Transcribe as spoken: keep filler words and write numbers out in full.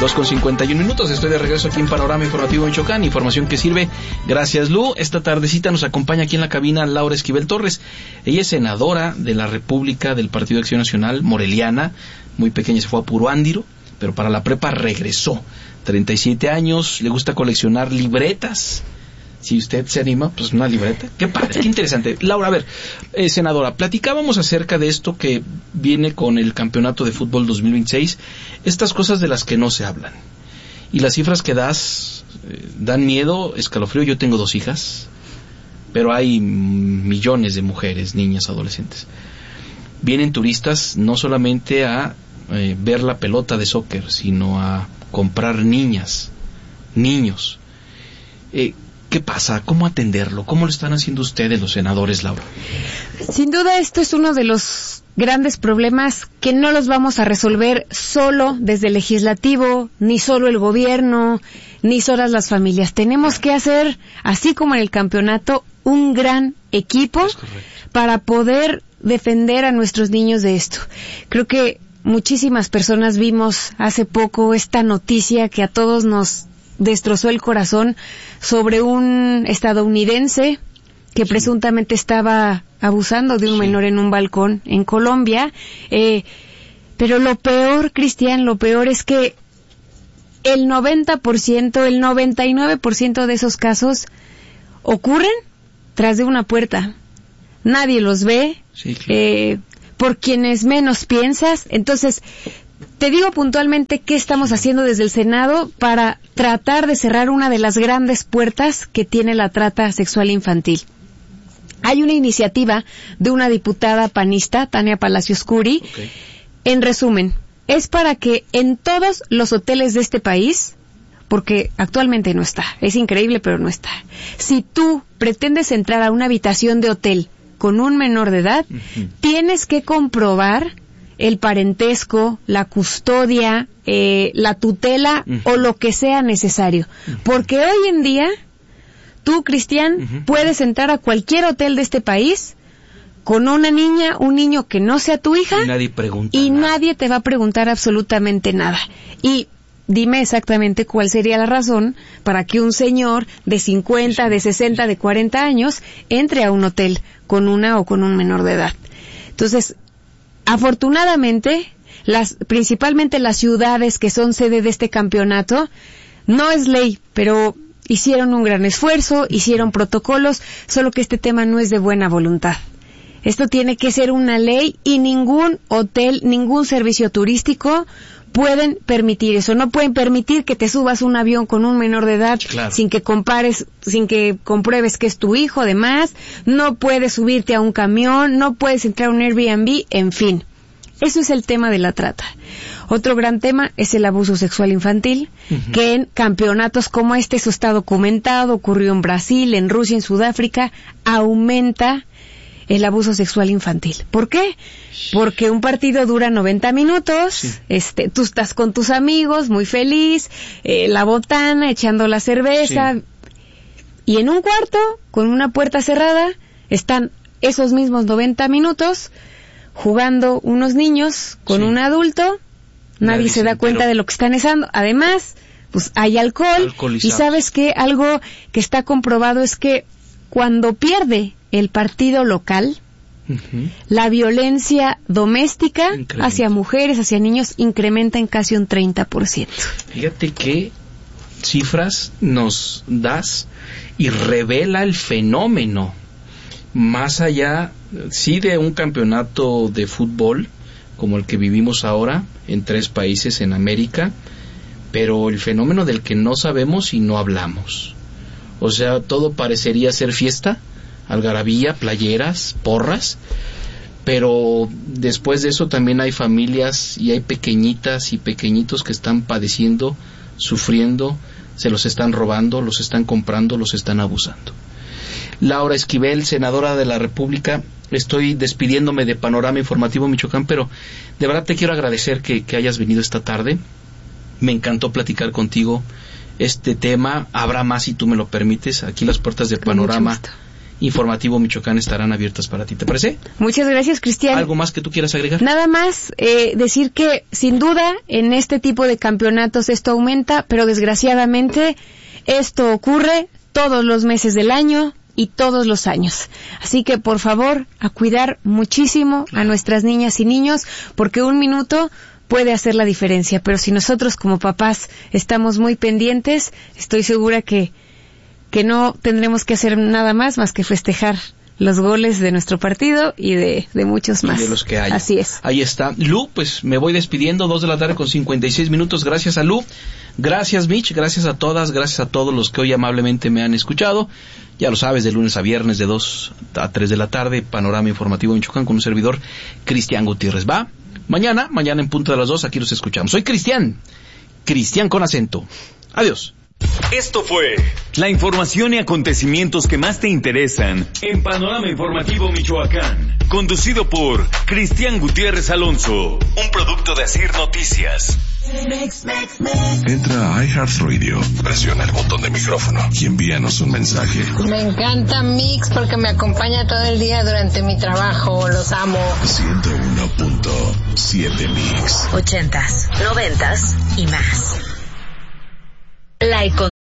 dos con cincuenta y un minutos, estoy de regreso aquí en Panorama Informativo Michoacán, información que sirve. Gracias, Lu. Esta tardecita nos acompaña aquí en la cabina Laura Esquivel Torres. Ella es senadora de la República del Partido de Acción Nacional, moreliana, muy pequeña, se fue a Puruándiro, pero para la prepa regresó. treinta y siete años, le gusta coleccionar libretas. Si usted se anima, pues una libreta. Qué padre, qué interesante. Laura, a ver, eh, senadora, platicábamos acerca de esto que viene con el Campeonato de Fútbol dos mil veintiséis, estas cosas de las que no se hablan. Y las cifras que das eh, dan miedo, escalofrío. Yo tengo dos hijas, pero hay millones de mujeres, niñas, adolescentes. Vienen turistas no solamente a eh, ver la pelota de soccer, sino a comprar niñas, niños. Eh, ¿Qué pasa? ¿Cómo atenderlo? ¿Cómo lo están haciendo ustedes, los senadores, Laura? Sin duda, esto es uno de los grandes problemas que no los vamos a resolver solo desde el legislativo, ni solo el gobierno, ni solas las familias. Tenemos que hacer, así como en el campeonato, un gran equipo para poder defender a nuestros niños de esto. Creo que muchísimas personas vimos hace poco esta noticia que a todos nos destrozó el corazón sobre un estadounidense que sí. presuntamente estaba abusando de un sí. menor en un balcón en Colombia. Eh, pero lo peor, Cristian, lo peor es que el noventa por ciento, el noventa y nueve por ciento de esos casos ocurren tras de una puerta. Nadie los ve, sí, claro. eh, por quienes menos piensas. Entonces, te digo puntualmente qué estamos haciendo desde el Senado para tratar de cerrar una de las grandes puertas que tiene la trata sexual infantil. Hay una iniciativa de una diputada panista, Tania Palacios Curi. Okay. En resumen, es para que en todos los hoteles de este país, porque actualmente no está, es increíble pero no está, si tú pretendes entrar a una habitación de hotel con un menor de edad, uh-huh. tienes que comprobar el parentesco, la custodia, eh, la tutela uh-huh. o lo que sea necesario. Uh-huh. Porque hoy en día, tú, Cristian, uh-huh. puedes entrar a cualquier hotel de este país con una niña, un niño que no sea tu hija, y nadie pregunta y nada. nadie te va a preguntar absolutamente nada. Y dime exactamente cuál sería la razón para que un señor de cincuenta, de sesenta, de cuarenta años entre a un hotel con una o con un menor de edad. Entonces, afortunadamente, las, principalmente las ciudades que son sede de este campeonato, no es ley, pero hicieron un gran esfuerzo, hicieron protocolos, solo que este tema no es de buena voluntad. Esto tiene que ser una ley y ningún hotel, ningún servicio turístico pueden permitir eso. No pueden permitir que te subas un avión con un menor de edad claro. sin que compares, sin que compruebes que es tu hijo, además. No puedes subirte a un camión, no puedes entrar a un Airbnb, en fin. Eso es el tema de la trata. Otro gran tema es el abuso sexual infantil, uh-huh. que en campeonatos como este, eso está documentado, ocurrió en Brasil, en Rusia, en Sudáfrica, aumenta el abuso sexual infantil. ¿Por qué? Porque un partido dura noventa minutos, sí. este, tú estás con tus amigos, muy feliz, eh, la botana, echando la cerveza, sí. y en un cuarto, con una puerta cerrada, están esos mismos noventa minutos, jugando unos niños con sí. un adulto, nadie, nadie se da cuenta pero... de lo que están haciendo. Además, pues hay alcohol, y ¿sabes qué? Algo que está comprobado es que cuando pierde el partido local, uh-huh. la violencia doméstica incrementa. Hacia mujeres, hacia niños, incrementa en casi un treinta por ciento. Fíjate qué cifras nos das y revela el fenómeno. Más allá, sí, de un campeonato de fútbol, como el que vivimos ahora, en tres países en América, pero el fenómeno del que no sabemos y no hablamos. O sea, todo parecería ser fiesta, algarabía, playeras, porras, pero después de eso también hay familias y hay pequeñitas y pequeñitos que están padeciendo, sufriendo, se los están robando, los están comprando, los están abusando. Laura Esquivel, senadora de la República, estoy despidiéndome de Panorama Informativo Michoacán, pero de verdad te quiero agradecer que, que hayas venido esta tarde. Me encantó platicar contigo este tema. Habrá más si tú me lo permites. Aquí las puertas de Panorama Informativo Michoacán estarán abiertas para ti. ¿Te parece? Muchas gracias, Cristian. ¿Algo más que tú quieras agregar? Nada más eh, decir que, sin duda, en este tipo de campeonatos esto aumenta, pero desgraciadamente esto ocurre todos los meses del año y todos los años. Así que, por favor, a cuidar muchísimo a nuestras niñas y niños, porque un minuto puede hacer la diferencia. Pero si nosotros como papás estamos muy pendientes, estoy segura que, que no tendremos que hacer nada más más que festejar los goles de nuestro partido y de, de muchos más. Y de los que hay. Así es. Ahí está. Lu, pues me voy despidiendo, dos de la tarde con cincuenta y seis minutos. Gracias a Lu. Gracias, Mitch. Gracias a todas. Gracias a todos los que hoy amablemente me han escuchado. Ya lo sabes, de lunes a viernes, de dos a tres de la tarde, Panorama Informativo Michoacán con un servidor, Cristian Gutiérrez. Va. Mañana, mañana en punto de las dos, aquí los escuchamos. Soy Cristian. Cristian con acento. Adiós. Esto fue la información y acontecimientos que más te interesan en Panorama Informativo Michoacán, conducido por Cristian Gutiérrez Alonso, un producto de Asir Noticias. Entra a iHeartRadio, presiona el botón de micrófono y envíanos un mensaje. Me encanta Mix porque me acompaña todo el día durante mi trabajo, los amo. ciento uno punto siete Mix. Ochentas, noventas y más. La